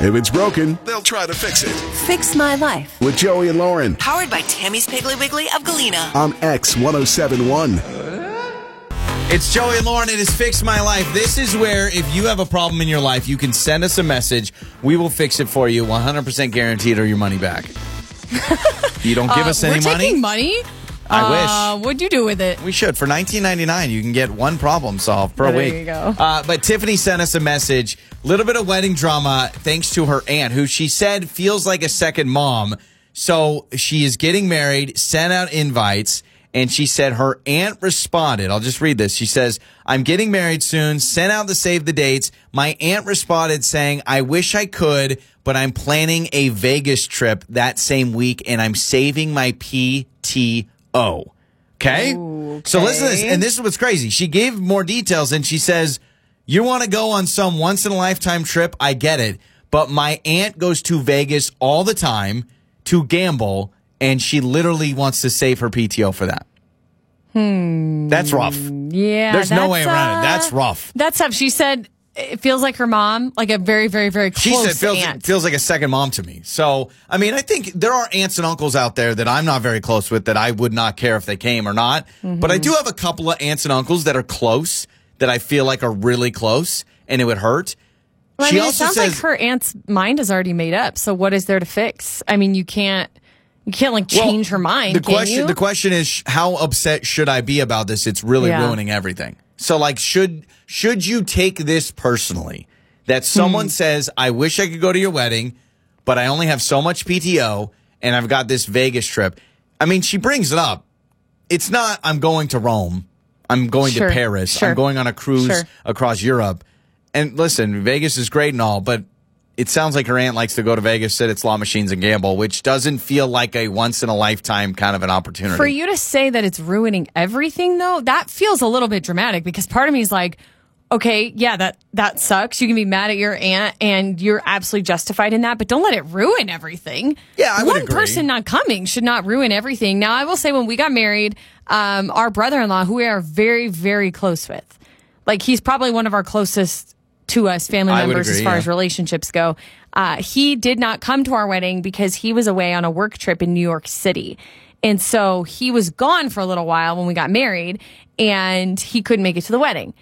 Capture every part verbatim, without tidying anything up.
If it's broken, they'll try to fix it. Fix My Life. With Joey and Lauren. Powered by Tammy's Piggly Wiggly of Galena. On X ten seventy-one. It's Joey and Lauren. It is Fix My Life. This is where if you have a problem in your life, you can send us a message. We will fix it for you, one hundred percent guaranteed, or your money back. You don't give uh, us any we're money? We're taking money? I uh, wish. What'd you do with it? We should. For nineteen ninety-nine, you can get one problem solved per oh, week. There you go. Uh, but Tiffany sent us a message. Little bit of wedding drama thanks to her aunt, who she said feels like a second mom. So she is getting married, sent out invites, and she said her aunt responded. I'll just read this. She says, I'm getting married soon, sent out the save the dates. My aunt responded saying, I wish I could, but I'm planning a Vegas trip that same week, and I'm saving my P T O. Okay? Ooh, okay. So listen to this. And this is what's crazy. She gave more details, and she says, you want to go on some once-in-a-lifetime trip? I get it. But my aunt goes to Vegas all the time to gamble, and she literally wants to save her P T O for that. Hmm. That's rough. Yeah. There's no way uh, around it. That's rough. That's tough. She said it feels like her mom, like a very, very, very close She said feels, aunt. feels like a second mom to me. So, I mean, I think there are aunts and uncles out there that I'm not very close with that I would not care if they came or not. Mm-hmm. But I do have a couple of aunts and uncles that are close that I feel like are really close, and it would hurt. Well, she I mean, also it sounds says, like her aunt's mind is already made up. So what is there to fix? I mean, you can't, you can't like change well, her mind. The can question, you? the question is, how upset should I be about this? It's really Yeah. ruining everything. So, like, should should you take this personally? That someone hmm. says, I wish I could go to your wedding, but I only have so much P T O, and I've got this Vegas trip. I mean, she brings it up. It's not, I'm going to Rome. I'm going Sure, to Paris. sure. I'm going on a cruise Sure. across Europe. And listen, Vegas is great and all, but it sounds like her aunt likes to go to Vegas, sit at slot machines, and gamble, which doesn't feel like a once-in-a-lifetime kind of an opportunity. For you to say that it's ruining everything, though, that feels a little bit dramatic because part of me is like, okay, yeah, that, that sucks. You can be mad at your aunt and you're absolutely justified in that, but don't let it ruin everything. Yeah, I would One agree. person not coming should not ruin everything. Now, I will say when we got married, um, our brother-in-law, who we are very, very close with, like he's probably one of our closest to us family I would members agree, as far yeah. as relationships go. Uh, he did not come to our wedding because he was away on a work trip in New York City. And so he was gone for a little while when we got married and he couldn't make it to the wedding.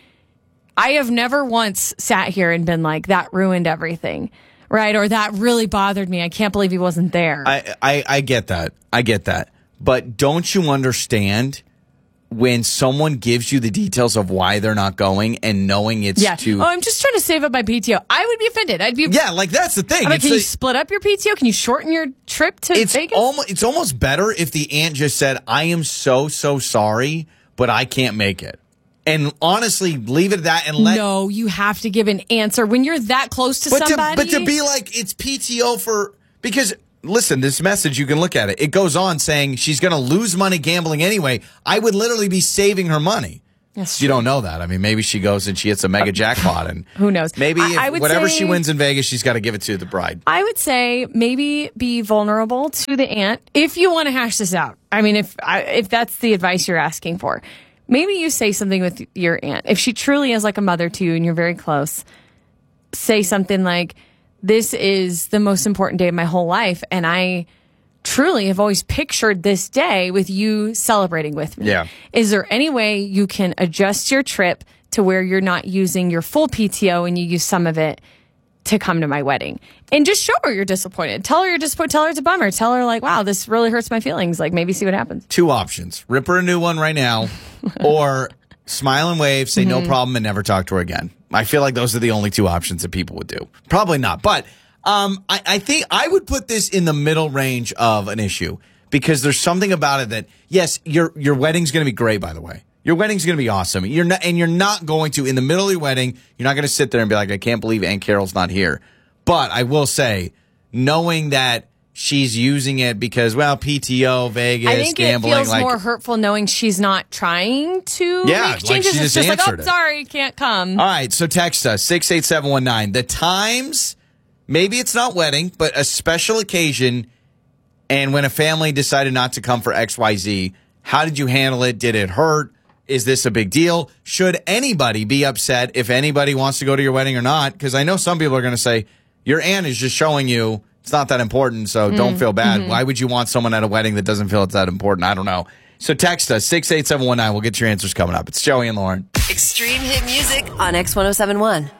I have never once sat here and been like, that ruined everything, right? Or that really bothered me. I can't believe he wasn't there. I, I, I get that. I get that. But don't you understand when someone gives you the details of why they're not going and knowing it's yeah. to... Oh, I'm just trying to save up my P T O. I would be offended. I'd be... Yeah, like that's the thing. I'm like, It's can you like- split up your P T O? Can you shorten your trip to it's Vegas? almost it's almost better if the aunt just said, I am so, so sorry, but I can't make it. And honestly, leave it at that and let... No, you have to give an answer when you're that close to but somebody. To, but to be like, it's P T O for... Because... Listen, this message, you can look at it. It goes on saying she's going to lose money gambling anyway. I would literally be saving her money. That's You true. don't know that. I mean, maybe she goes and she hits a mega jackpot. And Who knows? Maybe I- if I would whatever say- she wins in Vegas, she's got to give it to the bride. I would say maybe be vulnerable to the aunt if you want to hash this out. I mean, if I, if that's the advice you're asking for, maybe you say something with your aunt. If she truly is like a mother to you and you're very close, say something like, this is the most important day of my whole life. And I truly have always pictured this day with you celebrating with me. Yeah. Is there any way you can adjust your trip to where you're not using your full P T O and you use some of it to come to my wedding? And just show her you're disappointed. Tell her you're disappointed. Tell her it's a bummer. Tell her like, wow, this really hurts my feelings. Like maybe see what happens. Two options. Rip her a new one right now or smile and wave, say Mm-hmm. no problem, and never talk to her again. I feel like those are the only two options that people would do. Probably not. But um, I, I think I would put this in the middle range of an issue because there's something about it that, yes, your your wedding's going to be great, by the way. Your wedding's going to be awesome. You're not, and you're not going to, in the middle of your wedding, you're not going to sit there and be like, I can't believe Aunt Carol's not here. But I will say, knowing that she's using it because, well, P T O, Vegas, I think gambling. it feels like, more hurtful knowing she's not trying to Yeah, make like changes. she It's just just like, oh, answered it. sorry, can't come. All right, so text us, six eight seven one nine. The times, maybe it's not wedding, but a special occasion, and when a family decided not to come for X Y Z, how did you handle it? Did it hurt? Is this a big deal? Should anybody be upset if anybody wants to go to your wedding or not? Because I know some people are going to say, Your aunt is just showing you it's not that important, so don't feel bad. Why would you want someone at a wedding that doesn't feel it's that important? I don't know. So text us, six eight seven one nine. We'll get your answers coming up. It's Joey and Lauren. Extreme hit music on X one oh seven one.